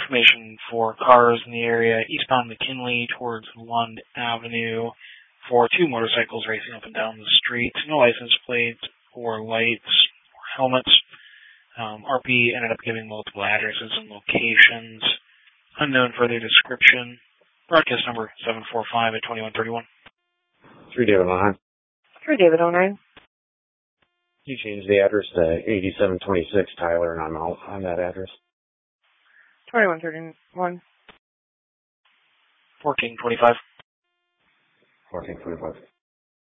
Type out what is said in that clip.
information for cars in the area, eastbound McKinley towards Lund Avenue, for two motorcycles racing up and down the street. No license plates or lights or helmets. RP ended up giving multiple addresses and locations. Unknown further description. Broadcast number 745 at 2131. 3 David 09. 3 David 09. You changed the address to 8726 Tyler, and I'm out on that address. 2131. 1425. 1425.